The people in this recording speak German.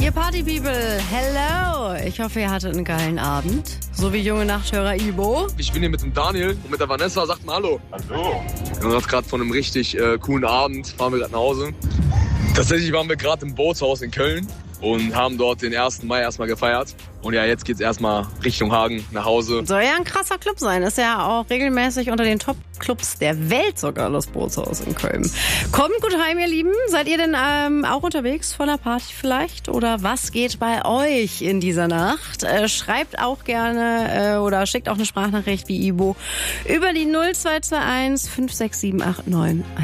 Ihr Party People, hello! Ich hoffe, ihr hattet einen geilen Abend. So wie junge Nachthörer Ibo. Ich bin hier mit dem Daniel und mit der Vanessa. Sagt mal Hallo. Hallo. Wir haben gerade von einem richtig coolen Abend, fahren wir gerade nach Hause. Tatsächlich waren wir gerade im Bootshaus in Köln und haben dort den 1. Mai erstmal gefeiert. Und ja, jetzt geht's erstmal Richtung Hagen nach Hause. Soll ja ein krasser Club sein. Ist ja auch regelmäßig unter den Top-Clubs der Welt sogar, das Bootshaus in Köln. Kommt gut heim, ihr Lieben. Seid ihr denn auch unterwegs von der Party vielleicht? Oder was geht bei euch in dieser Nacht? Schreibt auch gerne oder schickt auch eine Sprachnachricht wie Ibo über die 0221 56789.